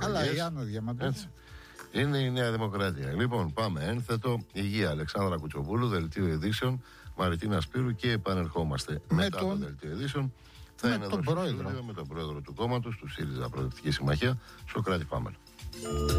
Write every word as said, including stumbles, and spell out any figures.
Αλλά η Άνω Διαμαντούπουλου. Είναι η Νέα Δημοκρατία. Λοιπόν, πάμε. Ένθετο Υγεία. Αλεξάνδρα Κουτσοβούλου, Δελτίο Ειδήσεων. Μαριτίνα Σπύρου και επανερχόμαστε με μετά τον... το Δελτίο Ειδήσεων. Θα με είναι τον εδώ πρόεδρο. με τον πρόεδρο του κόμματος, του ΣΥΡΙΖΑ Προοδευτική Συμμαχία, Σωκράτη Πάμελο.